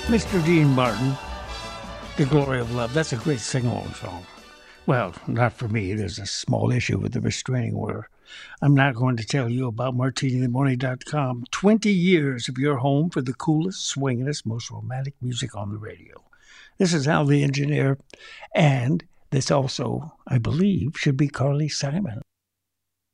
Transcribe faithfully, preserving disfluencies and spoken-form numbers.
Mister Dean Martin, The Glory of Love. That's a great sing-along song. Well, not for me. There's a small issue with the restraining order. I'm not going to tell you about martini in the morning dot com. twenty years of your home for the coolest, swingingest, most romantic music on the radio. This is Al the Engineer, and this also, I believe, should be Carly Simon.